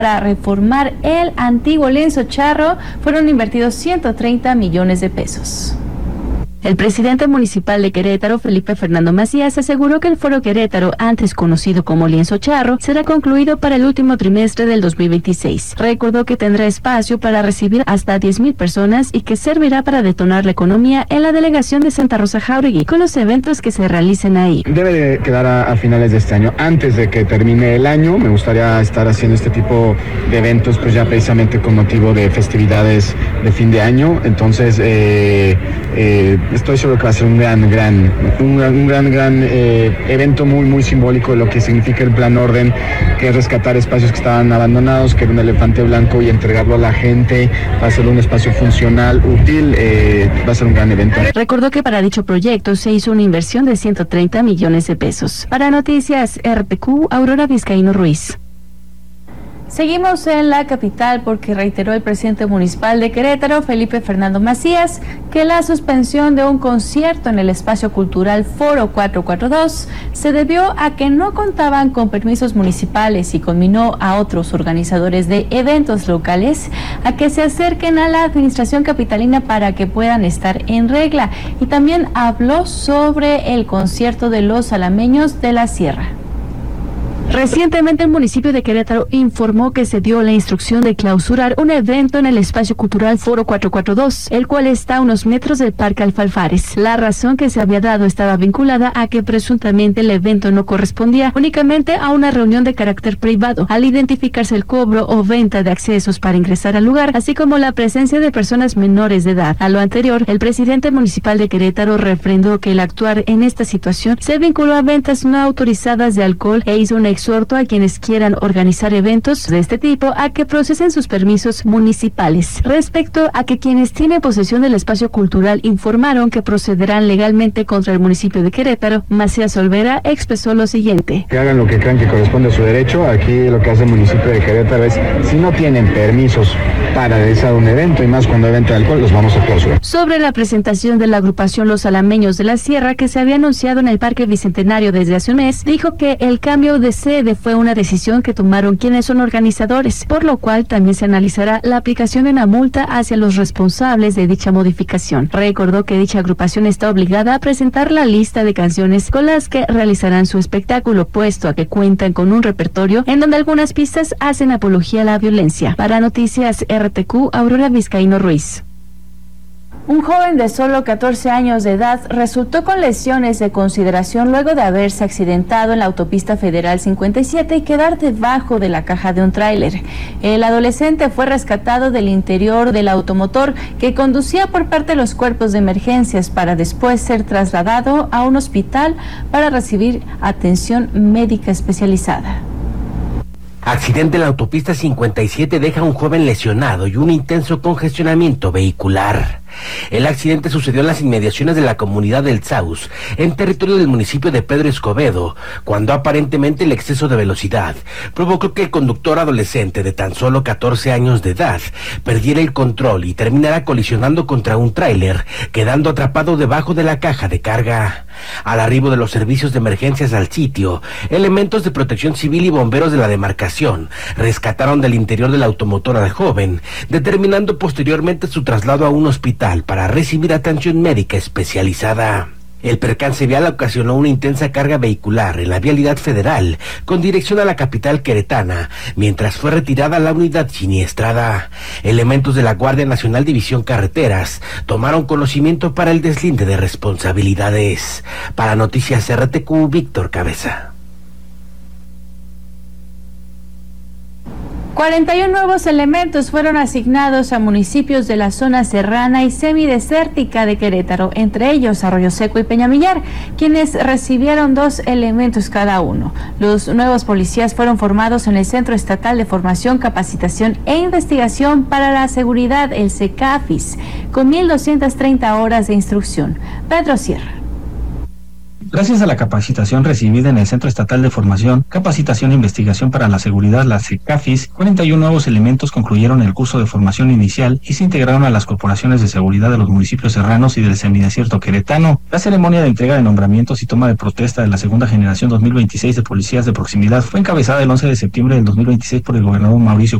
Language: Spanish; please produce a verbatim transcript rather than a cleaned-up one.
Para reformar el antiguo lienzo charro fueron invertidos ciento treinta millones de pesos. El presidente municipal de Querétaro, Felipe Fernando Macías, aseguró que el Foro Querétaro, antes conocido como Lienzo Charro, será concluido para el último trimestre del dos mil veintiséis. Recordó que tendrá espacio para recibir hasta diez mil personas y que servirá para detonar la economía en la delegación de Santa Rosa Jáuregui con los eventos que se realicen ahí. Debe de quedar a, a finales de este año. Antes de que termine el año, me gustaría estar haciendo este tipo de eventos, pues ya precisamente con motivo de festividades de fin de año. Entonces, eh, eh, estoy seguro que va a ser un gran, gran, un gran, un gran, gran eh, evento muy, muy simbólico de lo que significa el Plan Orden, que es rescatar espacios que estaban abandonados, que era un elefante blanco y entregarlo a la gente, va a ser un espacio funcional, útil, eh, va a ser un gran evento. Recordó que para dicho proyecto se hizo una inversión de ciento treinta millones de pesos. Para Noticias R T Q, Aurora Vizcaíno Ruiz. Seguimos en la capital porque reiteró el presidente municipal de Querétaro, Felipe Fernando Macías, que la suspensión de un concierto en el espacio cultural Foro cuatrocientos cuarenta y dos se debió a que no contaban con permisos municipales y conminó a otros organizadores de eventos locales a que se acerquen a la administración capitalina para que puedan estar en regla. Y también habló sobre el concierto de los alameños de la Sierra. Recientemente el municipio de Querétaro informó que se dio la instrucción de clausurar un evento en el espacio cultural Foro cuatrocientos cuarenta y dos, el cual está a unos metros del Parque Alfalfares. La razón que se había dado estaba vinculada a que presuntamente el evento no correspondía únicamente a una reunión de carácter privado, al identificarse el cobro o venta de accesos para ingresar al lugar, así como la presencia de personas menores de edad. A lo anterior, el presidente municipal de Querétaro refrendó que el actuar en esta situación se vinculó a ventas no autorizadas de alcohol e hizo una exhorto a quienes quieran organizar eventos de este tipo a que procesen sus permisos municipales. Respecto a que quienes tienen posesión del espacio cultural informaron que procederán legalmente contra el municipio de Querétaro, Macías Olvera expresó lo siguiente. Que hagan lo que crean que corresponde a su derecho. Aquí lo que hace el municipio de Querétaro es, si no tienen permisos para realizar un evento, y más cuando hay venta de alcohol, los vamos a clausurar. Sobre la presentación de la agrupación Los Alameños de la Sierra, que se había anunciado en el Parque Bicentenario desde hace un mes, dijo que el cambio de sede fue una decisión que tomaron quienes son organizadores, por lo cual también se analizará la aplicación de una multa hacia los responsables de dicha modificación. Recordó que dicha agrupación está obligada a presentar la lista de canciones con las que realizarán su espectáculo, puesto a que cuentan con un repertorio en donde algunas pistas hacen apología a la violencia. Para Noticias R T Q, Aurora Vizcaíno Ruiz. Un joven de solo catorce años de edad resultó con lesiones de consideración luego de haberse accidentado en la autopista federal cincuenta y siete y quedar debajo de la caja de un tráiler. El adolescente fue rescatado del interior del automotor que conducía por parte de los cuerpos de emergencias para después ser trasladado a un hospital para recibir atención médica especializada. Accidente en la autopista cincuenta y siete deja a un joven lesionado y un intenso congestionamiento vehicular. El accidente sucedió en las inmediaciones de la comunidad del Saus, en territorio del municipio de Pedro Escobedo, cuando aparentemente el exceso de velocidad provocó que el conductor adolescente de tan solo catorce años de edad perdiera el control y terminara colisionando contra un tráiler, quedando atrapado debajo de la caja de carga. Al arribo de los servicios de emergencias al sitio, elementos de protección civil y bomberos de la demarcación rescataron del interior del automotor al joven, determinando posteriormente su traslado a un hospital para recibir atención médica especializada. El percance vial ocasionó una intensa carga vehicular en la vialidad federal con dirección a la capital queretana, mientras fue retirada la unidad siniestrada. Elementos de la Guardia Nacional División Carreteras tomaron conocimiento para el deslinde de responsabilidades. Para Noticias R T Q, Víctor Cabeza. cuarenta y uno nuevos elementos fueron asignados a municipios de la zona serrana y semidesértica de Querétaro, entre ellos Arroyo Seco y Peñamillar, quienes recibieron dos elementos cada uno. Los nuevos policías fueron formados en el Centro Estatal de Formación, Capacitación e Investigación para la Seguridad, el CECAFIS, con mil doscientas treinta horas de instrucción. Pedro Sierra. Gracias a la capacitación recibida en el Centro Estatal de Formación, Capacitación e Investigación para la Seguridad, la CECAFIS, cuarenta y uno nuevos elementos concluyeron el curso de formación inicial y se integraron a las corporaciones de seguridad de los municipios serranos y del semidesierto queretano. La ceremonia de entrega de nombramientos y toma de protesta de la segunda generación dos mil veintiséis de policías de proximidad fue encabezada el once de septiembre del dos mil veintiséis por el gobernador Mauricio